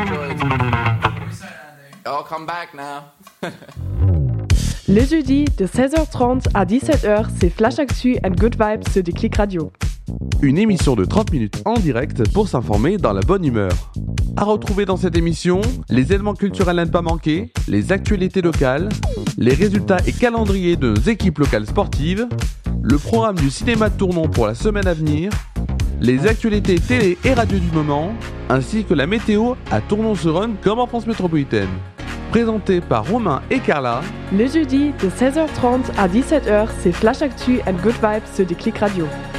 I'll come back now. Les jeudis de 16h30 à 17h, c'est Flash Actu and Good Vibes sur Déclic Radio. Une émission de 30 minutes en direct pour s'informer dans la bonne humeur. À retrouver dans cette émission, les éléments culturels à ne pas manquer, les actualités locales, les résultats et calendriers de nos équipes locales sportives, le programme du cinéma de Tournon pour la semaine à venir, les actualités télé et radio du moment, ainsi que la météo à Tournon-sur-Rhône comme en France métropolitaine. Présenté par Romain et Carla. Les jeudis de 16h30 à 17h, c'est Flash Actu and Good Vibes sur Déclic Radio.